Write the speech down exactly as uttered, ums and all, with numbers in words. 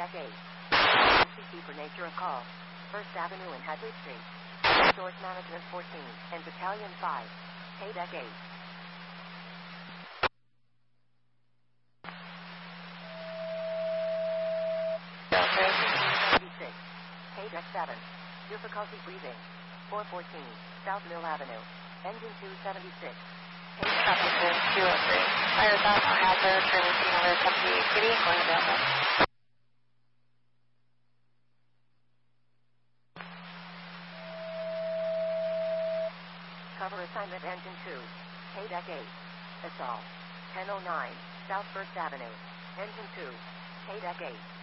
Deck eight. C C for Nature of Call. First Avenue and Hadley Street. Source Management fourteen and Battalion five. K Deck eight. seventy-six. K Deck seven. Difficulty breathing. four fourteen. South Mill Avenue. Engine two seventy-six. K Substances two oh three. Fire thought no hazard. Releasing alert company city and going available. Cover assignment engine two. K Deck eight. Assault. ten oh nine. South First Avenue. Engine two. K Deck eight.